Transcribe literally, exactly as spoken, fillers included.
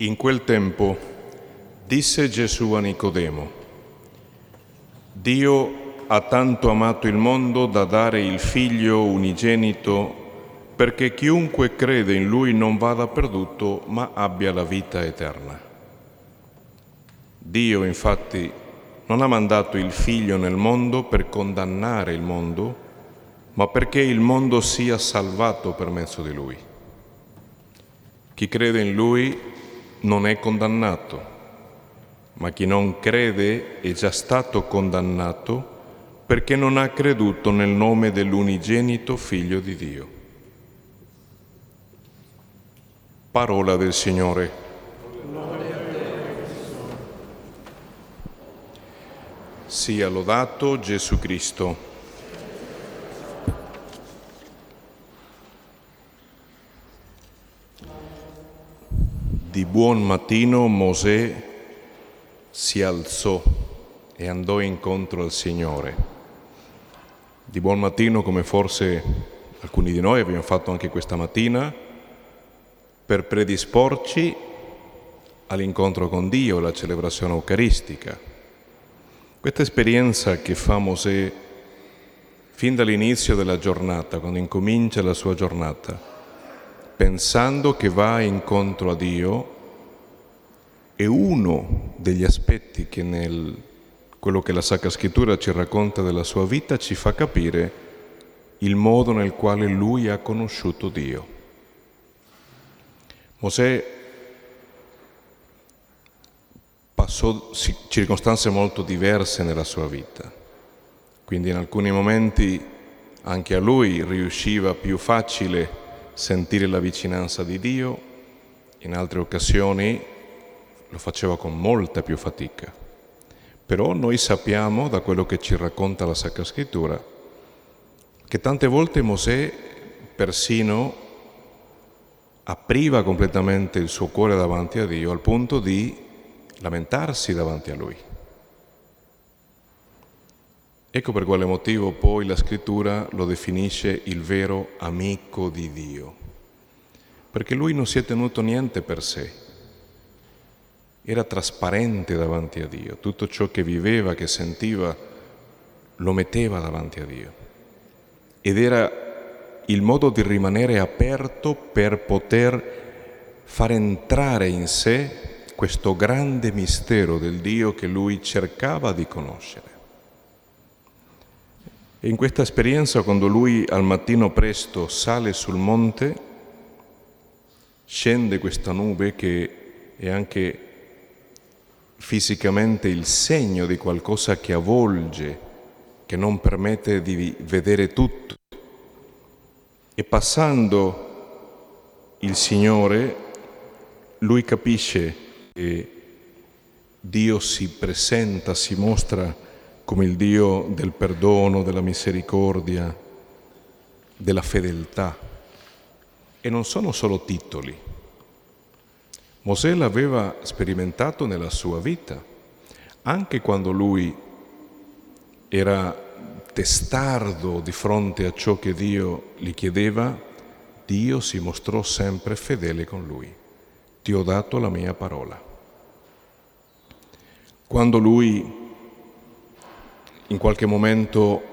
In quel tempo disse Gesù a Nicodemo: Dio ha tanto amato il mondo da dare il Figlio unigenito perché chiunque crede in Lui non vada perduto ma abbia la vita eterna. Dio infatti non ha mandato il Figlio nel mondo per condannare il mondo, ma perché il mondo sia salvato per mezzo di Lui. Chi crede in Lui non è condannato, ma chi non crede è già stato condannato perché non ha creduto nel nome dell'unigenito Figlio di Dio. Parola del Signore. Sia lodato Gesù Cristo. Di buon mattino Mosè si alzò e andò incontro al Signore. Di buon mattino, come forse alcuni di noi abbiamo fatto anche questa mattina, per predisporci all'incontro con Dio, alla celebrazione eucaristica. Questa esperienza che fa Mosè fin dall'inizio della giornata, quando incomincia la sua giornata, pensando che va incontro a Dio, è uno degli aspetti che nel quello che la Sacra Scrittura ci racconta della sua vita ci fa capire il modo nel quale lui ha conosciuto Dio. Mosè passò circostanze molto diverse nella sua vita, quindi in alcuni momenti anche a lui riusciva più facile sentire la vicinanza di Dio, in altre occasioni lo faceva con molta più fatica. Però noi sappiamo, da quello che ci racconta la Sacra Scrittura, che tante volte Mosè persino apriva completamente il suo cuore davanti a Dio, al punto di lamentarsi davanti a Lui. Ecco per quale motivo poi la Scrittura lo definisce il vero amico di Dio, perché lui non si è tenuto niente per sé, era trasparente davanti a Dio, tutto ciò che viveva, che sentiva, lo metteva davanti a Dio. Ed era il modo di rimanere aperto per poter far entrare in sé questo grande mistero del Dio che lui cercava di conoscere. E in questa esperienza, quando lui al mattino presto sale sul monte, scende questa nube che è anche fisicamente il segno di qualcosa che avvolge, che non permette di vedere tutto. E passando il Signore, lui capisce che Dio si presenta, si mostra come il Dio del perdono, della misericordia, della fedeltà. E non sono solo titoli. Mosè l'aveva sperimentato nella sua vita, anche quando lui era testardo di fronte a ciò che Dio gli chiedeva, Dio si mostrò sempre fedele con lui. Ti ho dato la mia parola. Quando lui in qualche momento